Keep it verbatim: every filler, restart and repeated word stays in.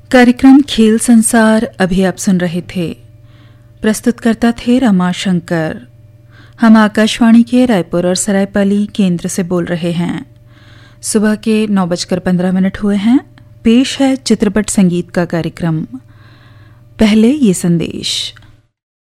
कार्यक्रम खेल संसार अभी आप सुन रहे थे। प्रस्तुतकर्ता थे रमाशंकर। हम आकाशवाणी के रायपुर और सरायपाली केंद्र से बोल रहे हैं। सुबह के नौ बजकर पंद्रह मिनट हुए हैं। पेश है चित्रपट संगीत का कार्यक्रम। पहले ये संदेश।